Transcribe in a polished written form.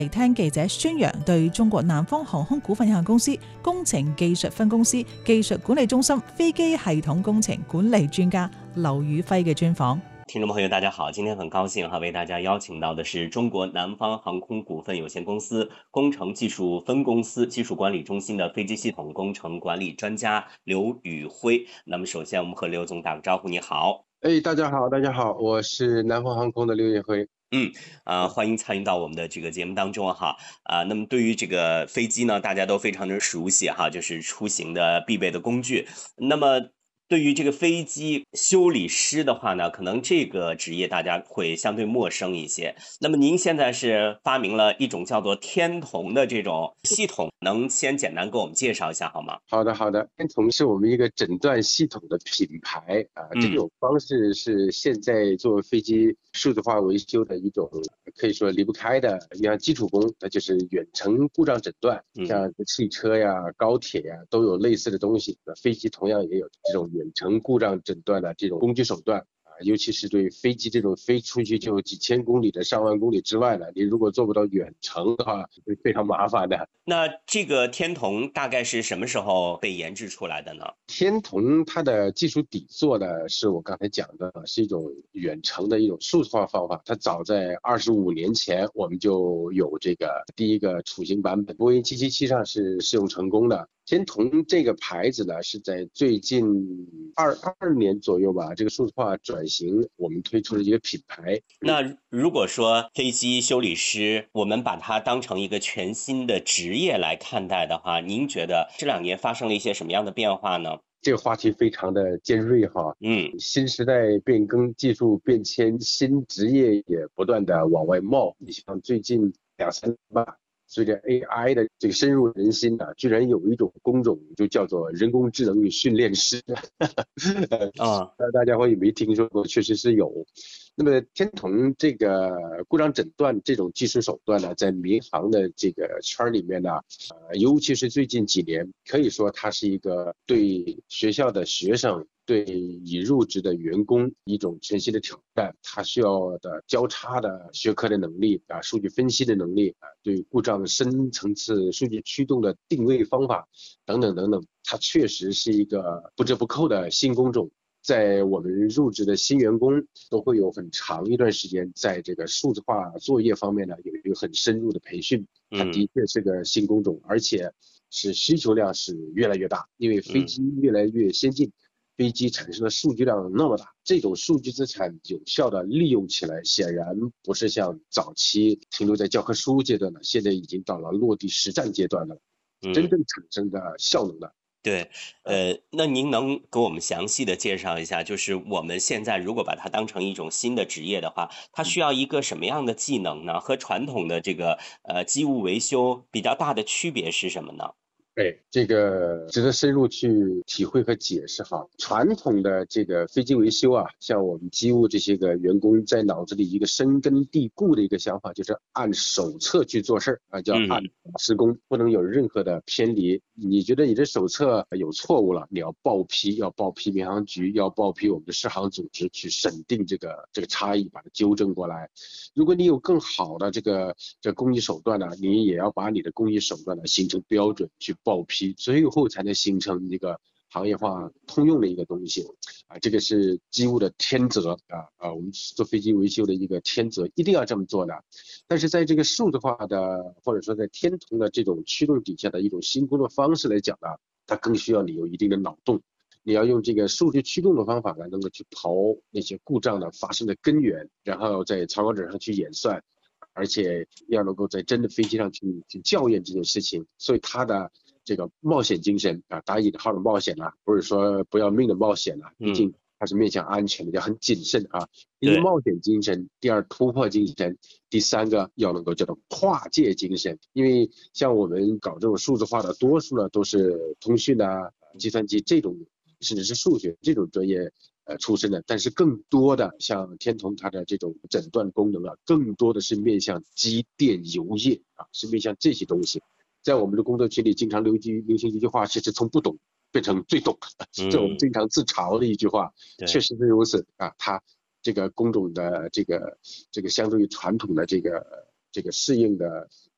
嚟聽記者宣揚對中國南方航空股份有限公司工程技術分公司技術管理中心飛機系統工程管理專家劉宇輝嘅專訪。 聽眾朋友大家好，今天很高興為大家邀請到的是中國南方航空股份有限公司工程技術分公司技術管理中心的飛機系統工程管理專家劉宇輝。那麼首先我們和劉總打個招呼，你好。 大家好，我是南方航空的劉宇輝。 歡迎參與到我們的這個節目當中哈。那麼對於這個飛機呢，大家都非常的熟悉哈，就是出行的必備的工具。那麼對於這個飛機修理師的話呢，可能這個職業大家會相對陌生一些。那麼您現在是發明了一種叫做天童的這種系統，能先簡單給我們介紹一下好嗎？ 好的，天童是我們一個診斷系統的品牌啊，這種方式是現在做飛機數字化維修的一種可以說離不開的，像基礎工，那就是遠程故障診斷，像汽車呀、高鐵呀都有類似的東西，飛機同樣也有這種遠程故障診斷的這種工具手段啊，尤其是對飛機這種飛出去就幾千公里的上萬公里之外的，你如果做不到遠程的話，會非常麻煩的。 那這個天童大概是什麼時候被研製出來的呢？ 天童它的技術底座呢，是我剛才講的，是一種遠程的一種數字化方法。它早在25年前我們就有這個第一個雛形版本，波音777上是試用成功的。天童這個牌子呢，是在最近22年左右吧，這個數字化轉型我們推出了一個品牌。 那如果說飛機修理師，我們把它當成一個全新的職業來看待的話，您覺得這2年發生了一些什麼樣的變化呢？ 這個話題非常的尖銳哈，新時代變更，技術變遷，新職業也不斷的往外冒。你像最近2-3年吧，隨着 AI 的這個深入人心啊，居然有一種工種就叫做人工智能與訓練師。大家會沒聽說過，確實是有。那麼天童這個故障診斷這種技術手段呢，在民航的這個圈裡面呢，尤其是最近幾年，可以說它是一個對學校的學生，對已入職的員工一種全新的挑戰。它需要的交叉的學科的能力啊，數據分析的能力啊，對故障深層次數據驅動的定位方法等等，它確實是一個不折不扣的新工種。在我們入職的新員工都會有很長一段時間在這個數字化作業方面呢，有一個很深入的培訓。它的確是個新工種，而且是需求量是越來越大，因為飛機越來越先進，飛機產生的數據量那麼大，這種數據資產有效的利用起來，顯然不是像早期停留在教科書階段的，現在已經到了落地實戰階段了，真正產生的效能的。 對，那您能給我們詳細的介紹一下，就是我們現在如果把它當成一種新的職業的話，它需要一個什麼樣的技能呢？和傳統的這個機務維修比較大的區別是什麼呢？ 這個值得深入去體會和解釋哈。傳統的這個飛機維修啊，像我們機務這些個員工在腦子裡一個深根蒂固的一個想法，就是按手冊去做事啊，叫按施工，不能有任何的偏離。你覺得你這手冊有錯誤了，你要報批民航局，要報批我們的適航組織去審定這個差異，把它糾正過來。如果你有更好的這個工藝手段呢，你也要把你的工藝手段呢形成標準去報批，最後才能形成一個行業化通用的一個東西啊，這個是機務的天責啊，我們做飛機維修的一個天責，一定要這麼做的。但是在這個數字化的或者說在天童的這種驅動底下的一種新工作方式來講呢，它更需要你有一定的腦洞，你要用這個數據驅動的方法呢，能夠去刨那些故障的發生的根源，然後在草稿紙上去演算，而且要能夠在真的飛機上去校驗這件事情。所以它的這個冒險精神啊，打引號的冒險啦，不是說不要命的冒險啦，畢竟它是面向安全的，要很謹慎啊。第一冒險精神，第二突破精神，第三個要能夠叫做跨界精神。因為像我們搞這種數字化的，多數呢都是通訊啊、計算機這種，甚至是數學這種專業出身的，但是更多的像天童它的這種診斷功能啊，更多的是面向機電油業啊，是面向這些東西。在我們的工作群裡經常流行一句話，是從不懂變成最懂，這我們經常自嘲的一句話，確實是如此啊。它這個工種的這個相對於傳統的這個適應的